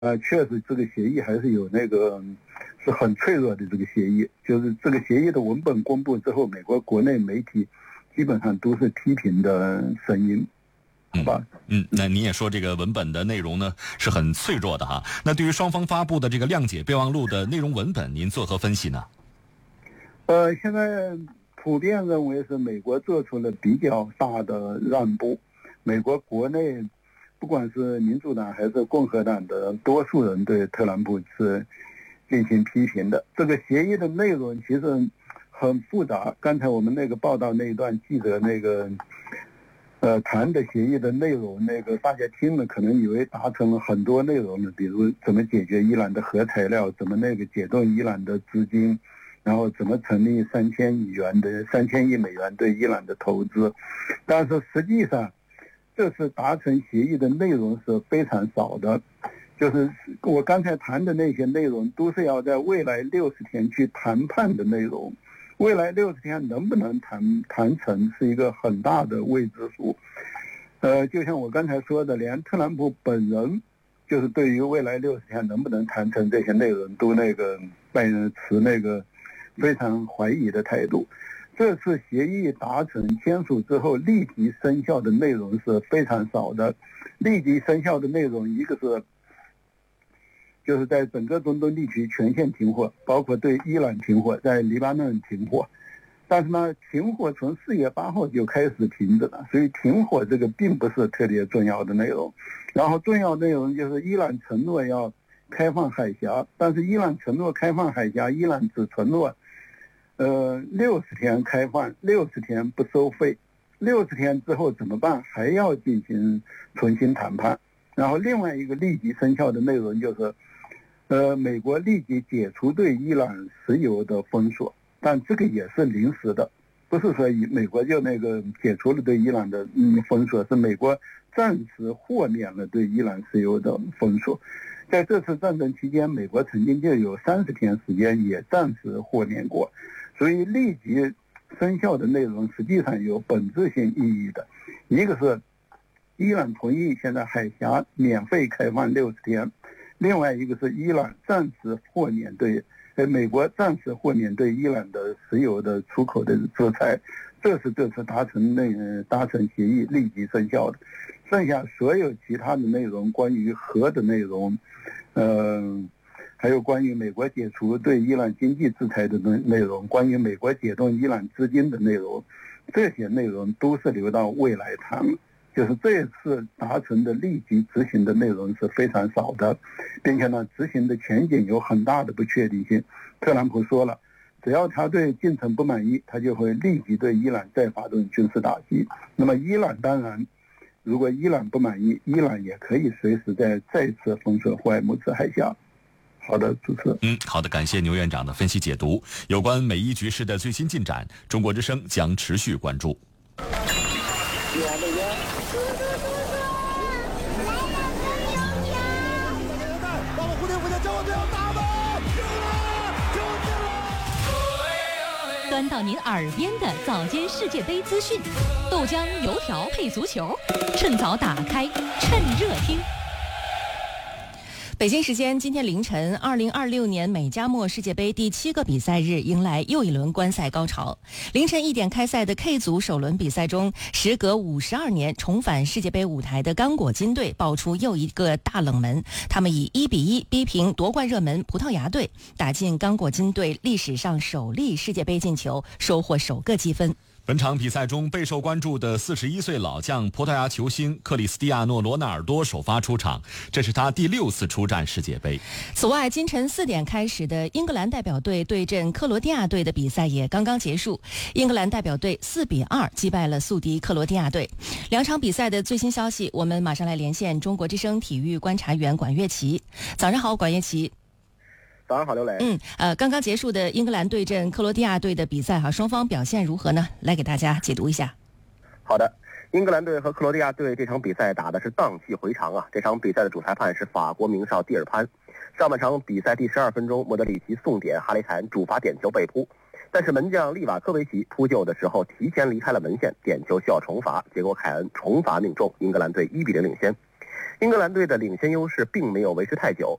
确实这个协议还是有是很脆弱的这个协议，就是这个协议的文本公布之后，美国国内媒体基本上都是批评的声音。好吧， 那你也说这个文本的内容呢是很脆弱的哈。那对于双方发布的这个谅解备忘录的内容文本，您作何分析呢？ 现在普遍认为是美国做出了比较大的让步，美国国内不管是民主党还是共和党的多数人对特朗普是进行批评的。这个协议的内容其实很复杂，刚才我们报道那一段记者谈的协议的内容，大家听了可能以为达成了很多内容呢，比如怎么解决伊朗的核材料，怎么解冻伊朗的资金，然后怎么成立3000亿美元对伊朗的投资。但是实际上这次达成协议的内容是非常少的，就是我刚才谈的那些内容都是要在未来60天去谈判的内容，未来60天能不能谈成是一个很大的未知数。就像我刚才说的，连特朗普本人就是对于未来60天能不能谈成这些内容都持非常怀疑的态度。这次协议达成签署之后立即生效的内容是非常少的。立即生效的内容，一个是就是在整个中东地区全线停火，包括对伊朗停火，在黎巴嫩停火。但是呢，停火从4月8号就开始停止了，所以停火这个并不是特别重要的内容。然后重要内容就是伊朗承诺要开放海峡，但是伊朗承诺开放海峡，伊朗只承诺60天开放，60天不收费，60天之后怎么办？还要进行重新谈判。然后另外一个立即生效的内容就是，美国立即解除对伊朗石油的封锁，但这个也是临时的，不是说美国就解除了对伊朗的封锁，是美国暂时豁免了对伊朗石油的封锁。在这次战争期间，美国曾经就有30天时间也暂时豁免过。所以立即生效的内容实际上有本质性意义的，一个是伊朗同意现在海峡免费开放60天，另外一个是伊朗暂时豁免美国暂时豁免对伊朗的石油的出口的制裁，这是这次达成协议立即生效的。剩下所有其他的内容，关于核的内容，还有关于美国解除对伊朗经济制裁的内容，关于美国解冻伊朗资金的内容，这些内容都是留到未来谈。就是这次达成的立即执行的内容是非常少的，并且呢，执行的前景有很大的不确定性。特朗普说了，只要他对进程不满意，他就会立即对伊朗再发动军事打击。那么伊朗当然，如果伊朗不满意，伊朗也可以随时再次封锁霍尔木兹海峡。好的，主持。 好的，感谢牛院长的分析解读。有关美伊局势的最新进展，中国之声将持续关注。 端到您耳边的早间世界杯资讯，豆浆油条配足球，趁早打开，趁热听。北京时间今天凌晨，2026年美加墨世界杯第7个比赛日迎来又一轮观赛高潮。凌晨1点开赛的 K 组首轮比赛中，时隔52年重返世界杯舞台的刚果金队爆出又一个大冷门，他们以1-1逼平夺冠热门葡萄牙队，打进刚果金队历史上首粒世界杯进球，收获首个积分。 本场比赛中备受关注的41岁老将葡萄牙球星克里斯蒂亚诺·罗纳尔多首发出场，这是他第6次出战世界杯。 此外，今晨4点开始的英格兰代表队对阵克罗地亚队的比赛也刚刚结束，英格兰代表队4-2击败了宿敌克罗地亚队。两场比赛的最新消息，我们马上来连线中国之声体育观察员管乐琪。早上好，管乐琪。 早上好，刘磊。 刚刚结束的英格兰对阵克罗地亚队的比赛双方表现如何呢？来给大家解读一下。 好的，英格兰队和克罗地亚队这场比赛打的是荡气回肠啊！这场比赛的主裁判是法国名哨蒂尔潘。上半场比赛第12分钟，莫德里奇送点，哈雷凯恩主罚点球被扑，但是门将利瓦科维奇扑救的时候提前离开了门线，点球需要重罚，结果凯恩重罚命中，英格兰队1-0领先。 英格兰队的领先优势并没有维持太久，